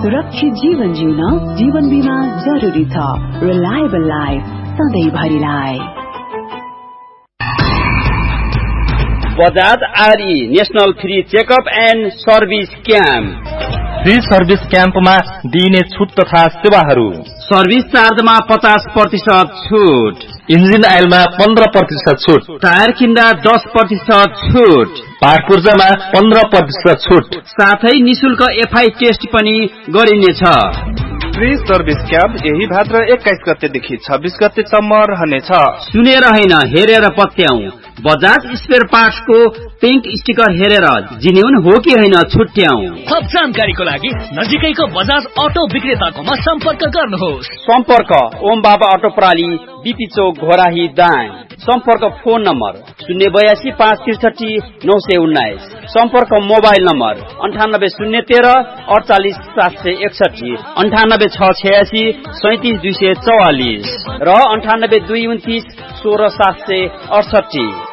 सुरक्षित जीवन जिउन जीवन बीमा जरुरी छ। Reliable life सधैँभरिलाई। Bajaj R E national free checkup and service camp. Free service क्याम्पमा दिइने छुट तथा सेवाहरू: सर्भिस चार्जमा 50% छुट, इन्जिन आइलमा 15% छुट, टायर किन्दा 10% छुट, पार्ट पूर्जामा 15% छुट, साथै निशुल्क एफआई टेस्ट पनि गरिनेछ। फ्री सर्भिस क्याम्प यही भाद्र 21 गतेदेखि 26 गतेसम्म रहनेछ। सुनेर हैन, हेरेर पत्याउ। बजाज स्पेयर पार्ट्सको पिंक स्टिकर हेरेर जिन्युन हो कि हैन छुट्याउ। थप जानकारीको लागि नजिकैको बजाज अटो विक्रेताकोमा सम्पर्क गर्नुहोस्। सम्पर्क ओम बाबा अटो प्राली, बीपी चौक, घोराही, दाङ। सम्पर्क फोन नम्बर 082 563 919। सम्पर्क मोबाइल नम्बर 98 013 48 761, 98 686 37 244 र 98 229 16 768।